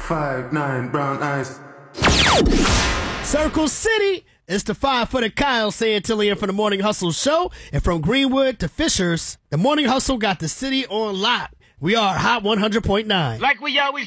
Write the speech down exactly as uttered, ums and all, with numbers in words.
five nine brown eyes. Circle City. It's the five-footed Kyle Santillian from the Morning Hustle Show. And from Greenwood to Fishers, the Morning Hustle got the city on lock. We are Hot one hundred point nine. Like we always